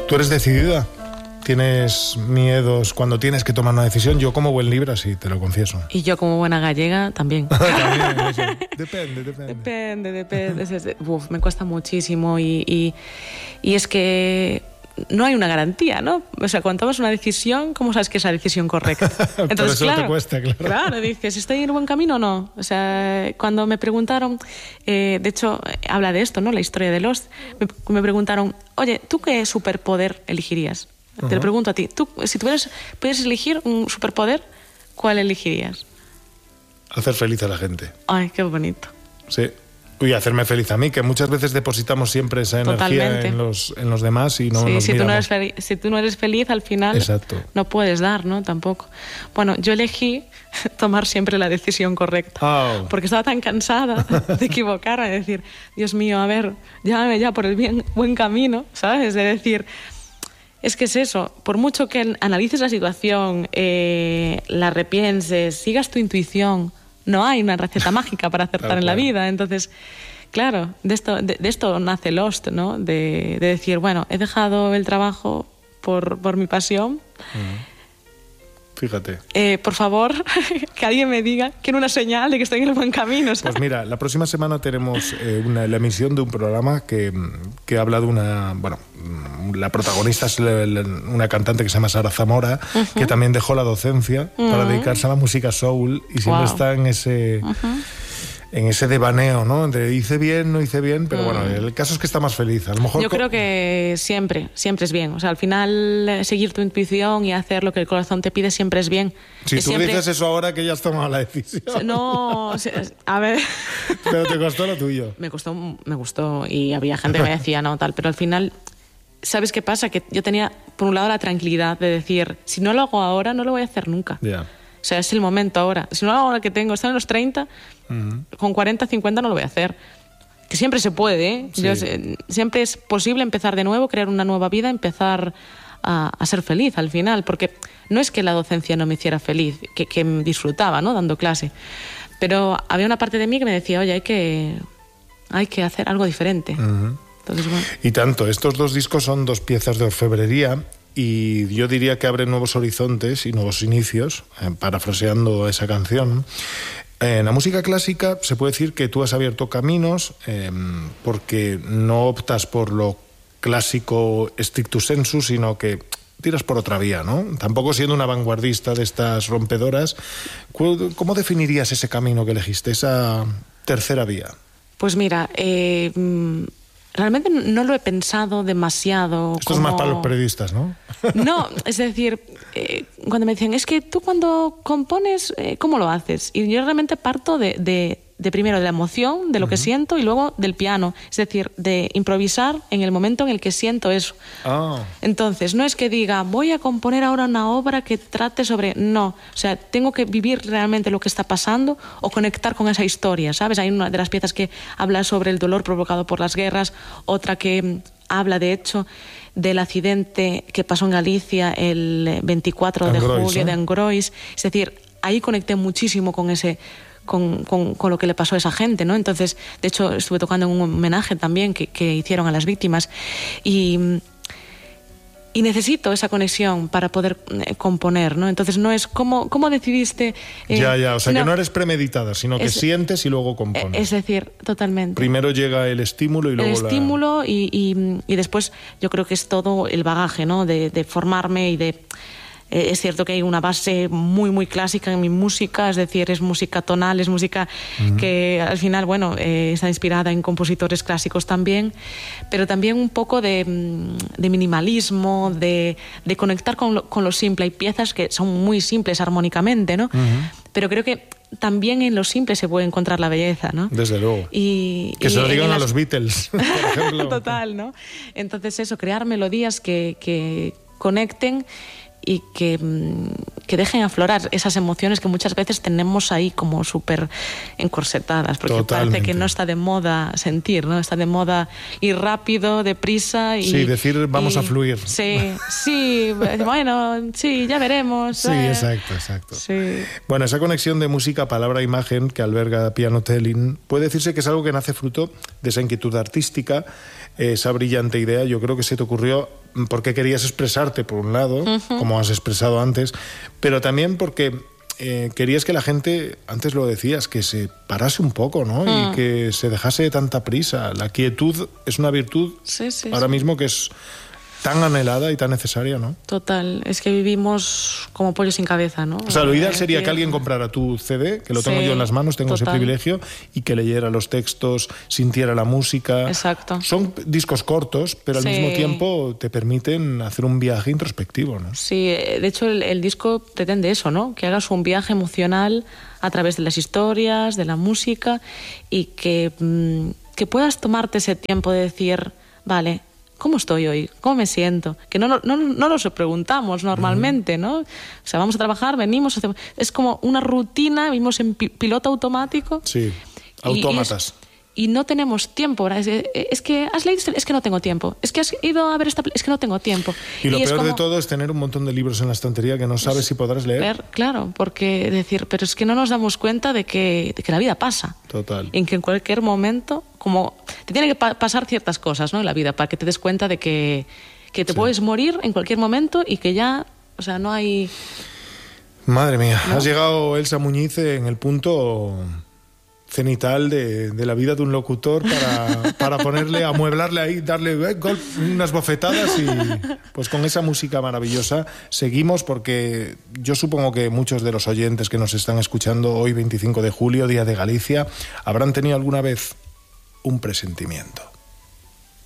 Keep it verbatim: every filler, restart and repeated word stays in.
¿Tú eres decidida? ¿Tienes miedos cuando tienes que tomar una decisión? Yo como buen Libra sí, te lo confieso. Y yo como buena gallega también. También, eso. Depende, depende. Depende, depende. Uf, me cuesta muchísimo y, y, y es que no hay una garantía, ¿no? O sea, cuando tomas una decisión, ¿cómo sabes que es la decisión correcta? Entonces, Por eso claro, te cuesta, claro. Claro, dices, ¿estoy en el buen camino o no? O sea, cuando me preguntaron, eh, de hecho, habla de esto, ¿no? La historia de Lost. Me, me preguntaron, oye, ¿tú qué superpoder elegirías? Te lo pregunto a ti. Tú, si tuvieras, pudieras elegir un superpoder, ¿cuál elegirías? Hacer feliz a la gente. Ay, qué bonito. Sí. Y hacerme feliz a mí, que muchas veces depositamos siempre esa energía en los, en los demás y no sí, nos si miramos. Tú no eres feliz, si tú no eres feliz, al final Exacto. no puedes dar, ¿no? Tampoco. Bueno, yo elegí tomar siempre la decisión correcta. Oh. Porque estaba tan cansada de equivocarme, de decir, Dios mío, a ver, llévame ya por el bien, buen camino, ¿sabes? De decir... Es que es eso, por mucho que analices la situación, eh, la repienses, sigas tu intuición, no hay una receta mágica para acertar claro, en la claro. vida. Entonces, claro, de esto, de, de esto nace Lost, ¿no? De, de decir, bueno, he dejado el trabajo por, por mi pasión. Uh-huh. Fíjate. Eh, por favor, que alguien me diga, quiero una señal de que estoy en el buen camino, ¿sabes? Pues mira, la próxima semana tenemos eh, una, la emisión de un programa que, que habla de una... Bueno, la protagonista es la, la, una cantante que se llama Sara Zamora, uh-huh. que también dejó la docencia uh-huh. para dedicarse a la música soul y siempre wow. está en ese... Uh-huh. en ese devaneo, ¿no? Entre hice bien, no hice bien, pero mm. bueno, el caso es que está más feliz. A lo mejor yo creo que siempre, siempre es bien. O sea, al final seguir tu intuición y hacer lo que el corazón te pide siempre es bien. Si es tú siempre... dices eso ahora que ya has tomado la decisión. No, a ver... Pero te costó lo tuyo. Me costó, me gustó y había gente que me decía no, tal, pero al final... ¿Sabes qué pasa? Que yo tenía, por un lado, la tranquilidad de decir, si no lo hago ahora, no lo voy a hacer nunca. Ya. Yeah. O sea, es el momento ahora. Si no lo hago ahora que tengo, están en los treinta, uh-huh. con cuarenta, cincuenta no lo voy a hacer. Que siempre se puede, ¿eh? Sí. Yo, siempre es posible empezar de nuevo, crear una nueva vida, empezar a, a ser feliz al final. Porque no es que la docencia no me hiciera feliz, que, que disfrutaba, ¿no? Dando clase. Pero había una parte de mí que me decía, oye, hay que, hay que hacer algo diferente. Uh-huh. Entonces, bueno. Y tanto, estos dos discos son dos piezas de orfebrería y yo diría que abren nuevos horizontes y nuevos inicios, eh, parafraseando esa canción. En la música clásica se puede decir que tú has abierto caminos eh, porque no optas por lo clásico stricto sensu, sino que tiras por otra vía, ¿no? Tampoco siendo una vanguardista de estas rompedoras. ¿Cómo definirías ese camino que elegiste, esa tercera vía? Pues mira, eh... realmente no lo he pensado demasiado. Esto como... es más para los periodistas, ¿no? No, es decir, eh, cuando me dicen, es que tú cuando compones, eh, ¿cómo lo haces? Y yo realmente parto de, de, de primero de la emoción, de lo uh-huh. que siento, y luego del piano. Es decir, de improvisar en el momento en el que siento eso. Oh. Entonces, no es que diga, voy a componer ahora una obra que trate sobre... No, o sea, tengo que vivir realmente lo que está pasando o conectar con esa historia, ¿sabes? Hay una de las piezas que habla sobre el dolor provocado por las guerras, otra que habla, de hecho, del accidente que pasó en Galicia el veinticuatro de julio, ¿eh? De Angrois. Es decir, ahí conecté muchísimo con ese... Con, con, con lo que le pasó a esa gente, ¿no? Entonces, de hecho, estuve tocando en un homenaje también que, que hicieron a las víctimas y, y necesito esa conexión para poder eh, componer, ¿no? Entonces, no es cómo, cómo decidiste... Eh, ya, ya, o sea, no, que no eres premeditada, sino que es, sientes y luego compones. Es decir, totalmente. Primero llega el estímulo y luego el la... El estímulo y, y, y después yo creo que es todo el bagaje, ¿no? De, de formarme y de... Es cierto que hay una base muy, muy clásica en mi música, es decir, es música tonal, es música uh-huh. que al final, bueno, eh, está inspirada en compositores clásicos también, pero también un poco de, de minimalismo, de, de conectar con lo, con lo simple. Hay piezas que son muy simples armónicamente, ¿no? Uh-huh. Pero creo que también en lo simple se puede encontrar la belleza, ¿no? Desde luego. Y, que y se lo digan las... a los Beatles, por ejemplo. Total, ¿no? Entonces eso, crear melodías que, que conecten y que, que dejen aflorar esas emociones que muchas veces tenemos ahí como súper encorsetadas, porque Totalmente. Parece que no está de moda sentir, ¿no? Está de moda ir rápido, deprisa y... Sí, decir vamos y, a fluir. Sí, sí, bueno, sí, ya veremos. Sí, eh. exacto, exacto. Sí. Bueno, esa conexión de música, palabra, imagen que alberga Piano Telling puede decirse que es algo que nace fruto de esa inquietud artística esa brillante idea, yo creo que se te ocurrió porque querías expresarte, por un lado, uh-huh. como has expresado antes, pero también porque eh, querías que la gente, antes lo decías, que se parase un poco, ¿no? Uh-huh. Y que se dejase de tanta prisa. La quietud es una virtud sí, sí, ahora sí. mismo que es tan anhelada y tan necesaria, ¿no? Total, es que vivimos como pollo sin cabeza, ¿no? O sea, lo ideal sería que alguien comprara tu C D, que lo tengo sí, yo en las manos, tengo total. ese privilegio, y que leyera los textos, sintiera la música. Exacto. Son discos cortos, pero al sí. mismo tiempo te permiten hacer un viaje introspectivo, ¿no? Sí, de hecho el, el disco pretende eso, ¿no? Que hagas un viaje emocional a través de las historias, de la música, y que, mmm, que puedas tomarte ese tiempo de decir, vale, ¿cómo estoy hoy? ¿Cómo me siento? Que no, no, no, no nos preguntamos normalmente, ¿no? O sea, vamos a trabajar, venimos, hacemos... es como una rutina, vivimos en pi- piloto automático. Sí, autómatas. Y, y, es, y no tenemos tiempo, ¿verdad? Es, es que has leído, es que no tengo tiempo. Es que has ido a ver esta, es que no tengo tiempo. Y lo y peor como... de todo es tener un montón de libros en la estantería que no sabes si podrás leer. Ver, claro, porque decir, pero es que no nos damos cuenta de que, de que la vida pasa. Total. En que en cualquier momento, como te tienen que pa- pasar ciertas cosas, ¿no? En la vida, para que te des cuenta de que, que te sí. puedes morir en cualquier momento y que ya, o sea, no hay... Madre mía, ¿no? Has llegado, Elsa Muñiz, en el punto cenital de, de la vida de un locutor para, para ponerle, amueblarle ahí, darle eh, golp, unas bofetadas y pues con esa música maravillosa seguimos, porque yo supongo que muchos de los oyentes que nos están escuchando hoy, veinticinco de julio, Día de Galicia, habrán tenido alguna vez un presentimiento.